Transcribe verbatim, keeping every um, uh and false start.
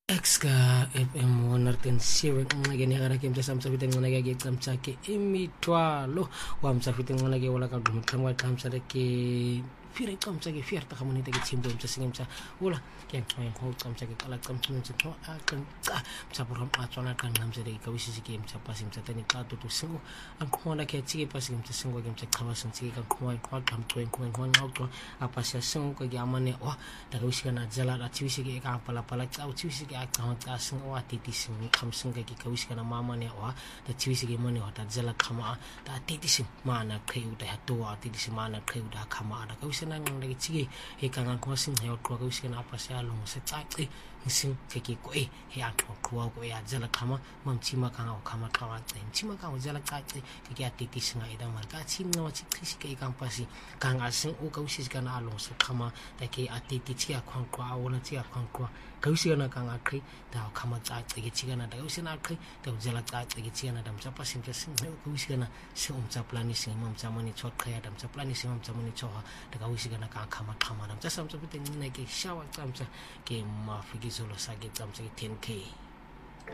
Exka F M one oh seven ngake ne gara ke mtsa samsa fiteng ngona ke tsamtsa ke imithwalo wa mtsa fiteng ngona ke wala ka dumthangwa tsamsa ke fire tsamsa ke fire ta khamonite ke tshimbo mtsa singe mtsa wala ke ntshoya go tsamsa ke kala tsamsa mtsa tlo a qanqa mtsa boram a tswana ka ngamse ke ka wisisi ke mtsa pasi mtsa tani ka to to singo an khona ke tsike pasi mtsa singo ke mtsa qhawa sentse ka khona khwa qamtwe khona khona ngauto apa sia singo ke amane wa da ka wisika na jala da tshwisi ke ka pala pala tsa tshwisi ke a qhawa sing o atiti sing khamsing ke ke kawisika na mama ne wa da tshwisi ke mone wa da jala khama da atiti sing mana kheu da to atiti sing mana kheu da khama da kawisina ngale ke tsike e ka ngan ko sing he ko kawisika na apa sia long se tsaqi sing ke ke ko e he a ko ko ko ya jala khama mamchima ka nga khama tlawa tse mchima ka o jala tsaqi ke ke atiti sing a ida mar ka tshimna wa tshisi ke ka mpasi ka nga sing o kawisika na long se khama da ke atiti tsia khwan kwa wona tsia khwan kwa kawisika na ka nga kri da khama tsaqi ke tshikana da kawisina kri da jala tsaqi ke tshikana da mtsa pasi ke sing kawisika na se umtsa plani sing mamtsa mani chot khaya da mtsa plani sing mamtsa mani choha da kawisika na ka khama khama da mtsa samtsa pite ngina ke shawa tsamtsa ke mafiki zolo sa ke tsamtsa ke ten K